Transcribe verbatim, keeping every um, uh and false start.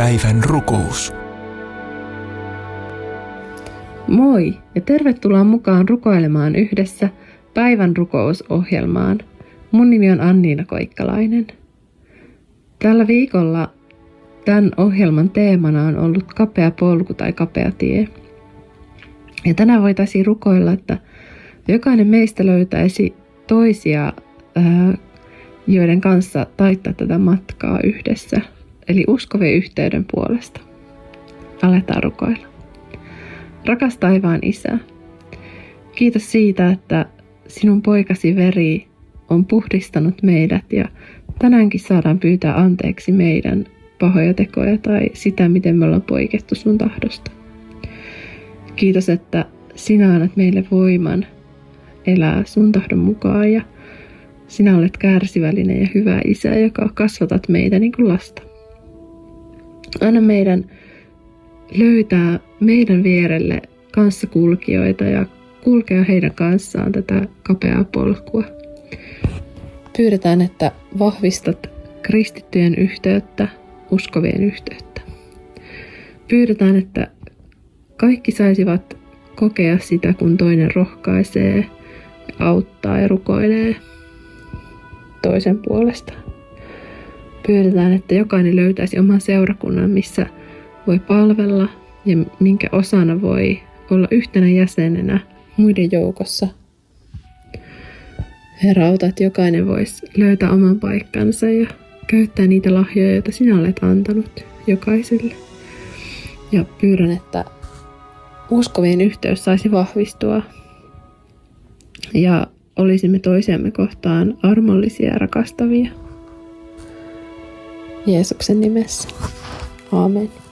Päivän rukous. Moi ja tervetuloa mukaan rukoilemaan yhdessä päivän rukousohjelmaan. Mun nimi on Anniina Koikkalainen. Tällä viikolla tämän ohjelman teemana on ollut kapea polku tai kapea tie. Ja tänään voitaisiin rukoilla, että jokainen meistä löytäisi toisia, joiden kanssa taittaa tätä matkaa yhdessä. Eli uskovien yhteyden puolesta. Aletaan rukoilla. Rakas taivaan Isä, kiitos siitä, että sinun poikasi veri on puhdistanut meidät ja tänäänkin saadaan pyytää anteeksi meidän pahoja tekoja tai sitä, miten me ollaan poikettu sun tahdosta. Kiitos, että sinä annat meille voiman elää sun tahdon mukaan ja sinä olet kärsivällinen ja hyvä Isä, joka kasvatat meitä niin kuin lasta. Anna meidän löytää meidän vierelle kanssakulkijoita ja kulkea heidän kanssaan tätä kapeaa polkua. Pyydetään, että vahvistat kristittyjen yhteyttä, uskovien yhteyttä. Pyydetään, että kaikki saisivat kokea sitä, kun toinen rohkaisee, auttaa ja rukoilee toisen puolesta. Pyydetään, että jokainen löytäisi oman seurakunnan, missä voi palvella ja minkä osana voi olla yhtenä jäsenenä muiden joukossa. Herra, auta, että jokainen voisi löytää oman paikkansa ja käyttää niitä lahjoja, joita sinä olet antanut jokaiselle. Ja pyydän, että uskovien yhteys saisi vahvistua ja olisimme toisiamme kohtaan armollisia ja rakastavia. Jeesuksen nimessä. Aamen.